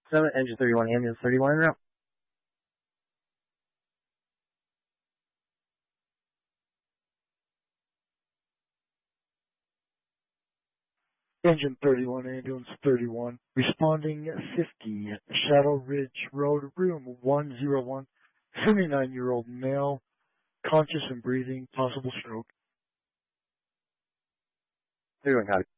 7, engine 31, ambulance 31 en route. Engine 31, ambulance 31, responding 50, Shadow Ridge Road, room 101, 79-year-old male, conscious and breathing, possible stroke. 31, copy.